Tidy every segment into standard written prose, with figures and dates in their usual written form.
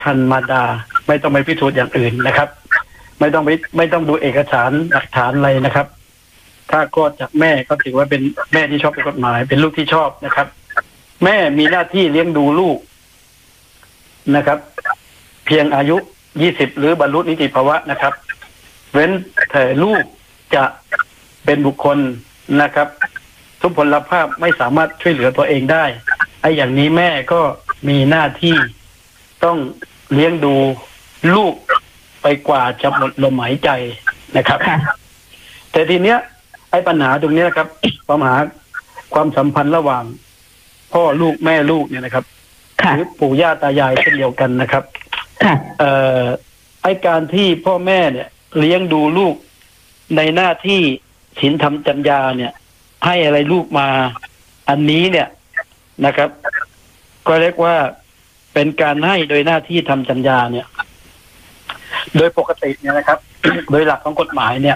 คันมารดาไม่ต้องไปพิสูจน์อย่างอื่นนะครับไม่ต้องดูเอกสารหลักฐานอะไรนะครับถ้าคลอดจากแม่ก็ถือว่าเป็นแม่ที่ชอบด้วยกฎหมายเป็นลูกที่ชอบนะครับแม่มีหน้าที่เลี้ยงดูลูกนะครับเพียงอายุ20หรือบรรลุนิติภาวะนะครับเว้นแต่ลูกจะเป็นบุคคลนะครับทุพพลภาพไม่สามารถช่วยเหลือตัวเองได้ไอ้อย่างนี้แม่ก็มีหน้าที่ต้องเลี้ยงดูลูกไปกว่าจะหมดลมหายใจนะครับแต่ทีเนี้ยไอ้ปัญหาตรงนี้นะครับปัญหาความสัมพันธ์ระหว่างพ่อลูกแม่ลูกเนี่ยนะครับหรือปู่ย่าตายายเช่นเดียวกันนะครับไอ้การที่พ่อแม่เนี่ยเลี้ยงดูลูกในหน้าที่ศีลธรรมจรรยาเนี่ยให้อะไรลูกมาอันนี้เนี่ยนะครับก็เรียกว่าเป็นการให้โดยหน้าที่ทำจรรยาเนี่ยโดยปกติเนี่ยนะครับ โดยหลักของกฎหมายเนี่ย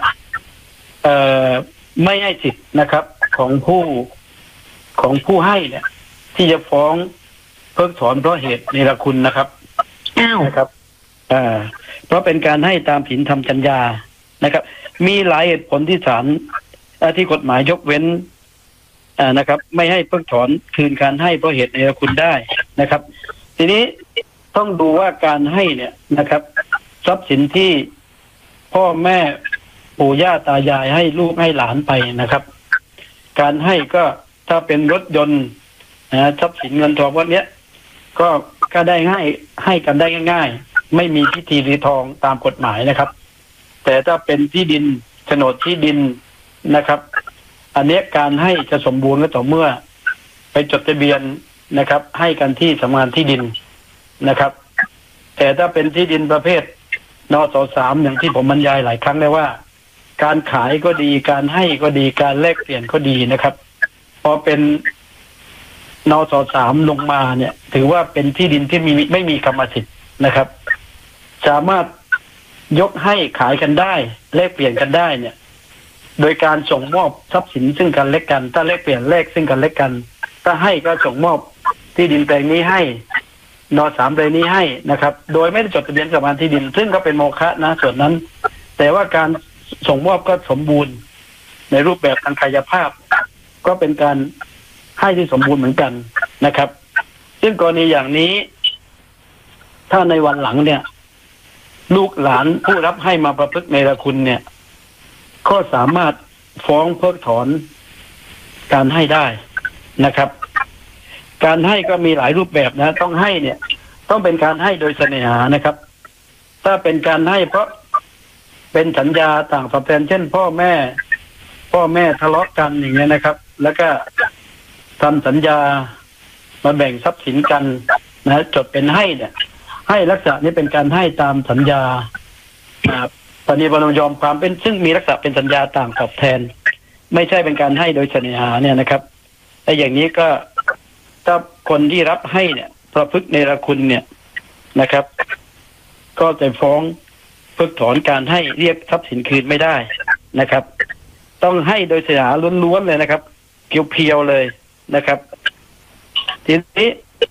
ไม่ให้สิทธิ์นะครับของผู้ให้เนี่ยที่จะฟ้องเพิกถอนเพราะเหตุเนรคุณนะครับนะครับเพราะเป็นการให้ตามศีลธรรมจรรยานะครับมีหลายเหตุผลที่ศาลที่กฎหมายยกเว้นนะครับไม่ให้เพิกถอนคืนการให้เพราะเหตุเนรคุณได้นะครับทีนี้ต้องดูว่าการให้เนี่ยนะครับทรัพย์สินที่พ่อแม่ปู่ย่าตายายให้ลูกให้หลานไปนะครับการให้ก็ถ้าเป็นรถยนต์ทรัพย์สินเงินทองพวกนี้ก็ได้ให้กันได้ง่ายๆไม่มีพิธีรีทองตามกฎหมายนะครับแต่ถ้าเป็นที่ดินโฉนดที่ดินนะครับอันนี้การให้จะสมบูรณ์ก็ต่อเมื่อไปจดทะเบียนนะครับให้กันที่สำนักงานที่ดินนะครับแต่ถ้าเป็นที่ดินประเภทนส.3อย่างที่ผมบรรยายหลายครั้งแล้วว่าการขายก็ดีการให้ก็ดีการแลกเปลี่ยนก็ดีนะครับพอเป็นนส.3ลงมาเนี่ยถือว่าเป็นที่ดินที่ไม่มีกรรมสิทธิ์นะครับสามารถยกให้ขายกันได้แลกเปลี่ยนกันได้เนี่ยโดยการส่งมอบทรัพย์สินซึ่งกันและกันถ้าแลกเปลี่ยนแลกซึ่งกันและกันถ้าให้ก็ส่งมอบที่ดินแปลงนี้ให้น.3แปลงนี้ให้นะครับโดยไม่ได้จดทะเบียนสำนักงานที่ดินซึ่งก็เป็นโมฆะนะส่วนนั้นแต่ว่าการส่งมอบก็สมบูรณ์ในรูปแบบทางกายภาพก็เป็นการให้ที่สมบูรณ์เหมือนกันนะครับซึ่งกรณีอย่างนี้ถ้าในวันหลังเนี่ยลูกหลานผู้รับให้มาประพฤติเนรคุณเนี่ยก็สามารถฟ้องเพิกถอนการให้ได้นะครับการให้ก็มีหลายรูปแบบนะต้องให้เนี่ยต้องเป็นการให้โดยเสน่หานะครับถ้าเป็นการให้เพราะเป็นสัญญาต่างตอบแทนเช่นพ่อแม่ทะเลาะกันอย่างเงี้ยนะครับแล้วก็ทำสัญญามาแบ่งทรัพย์สินกันนะจดเป็นให้เนี่ยให้ลักษณะนี้เป็นการให้ตามสัญญาปณิประนอมยอมความเป็นซึ่งมีลักษณะเป็นสัญญาต่างตอบแทนไม่ใช่เป็นการให้โดยเสน่หาเนี่ยนะครับไอ้อย่างนี้ก็ถ้าคนที่รับให้เนี่ยประพฤติเนรคุณเนี่ยนะครับก็จะฟ้องเพิกถอนการให้เรียกทรัพย์สินคืนไม่ได้นะครับต้องให้โดยเสน่หาล้วนๆเลยนะครับเพียวๆเลยนะครับทีนี้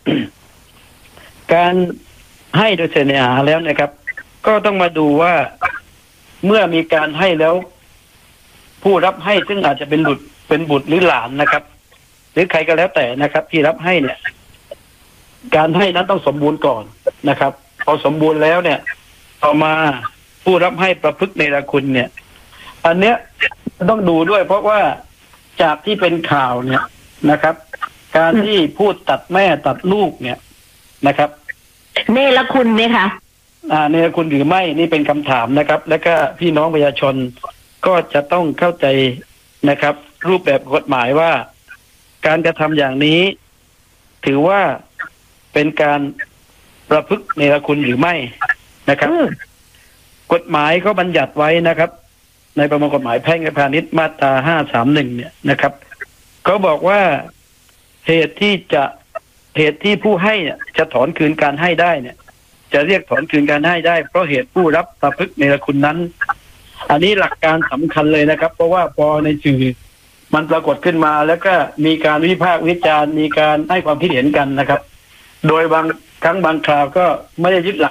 การให้โดยเสน่หาแล้วนะครับก็ต้องมาดูว่าเมื่อมีการให้แล้วผู้รับให้ซึ่งอาจจะเป็นบุตรหรือหลานนะครับหรือใครก็แล้วแต่นะครับที่รับให้เนี่ยการให้นั้นต้องสมบูรณ์ก่อนนะครับพอสมบูรณ์แล้วเนี่ยต่อมาผู้รับให้ประพฤติเนรคุณเนี่ยอันเนี้ยต้องดูด้วยเพราะว่าจากที่เป็นข่าวเนี่ยนะครับการที่พูดตัดแม่ตัดลูกเนี่ยนะครับเนรคุณไหมคะเนรคุณหรือไม่นี่เป็นคำถามนะครับแล้วก็พี่น้องประชาชนก็จะต้องเข้าใจนะครับรูปแบบกฎหมายว่าการกระทำอย่างนี้ถือว่าเป็นการประพฤติเนรคุณหรือไม่นะครับกฎหมายเขาบัญญัติไว้นะครับในประมวลกฎหมายแพ่งและพาณิชย์มาตรา531เนี่ยนะครับเขาบอกว่าเหตุที่ผู้ให้จะถอนคืนการให้ได้เนี่ยจะเรียกถอนคืนการให้ได้เพราะเหตุผู้รับประพฤติเนรคุณนั้นอันนี้หลักการสำคัญเลยนะครับเพราะว่าพอในสื่อมันปรากฏขึ้นมาแล้วก็มีการวิพากษ์วิจารณ์มีการให้ความคิดเห็นกันนะครับโดยบางครั้งบางคราวก็ไม่ได้ยึดหลัก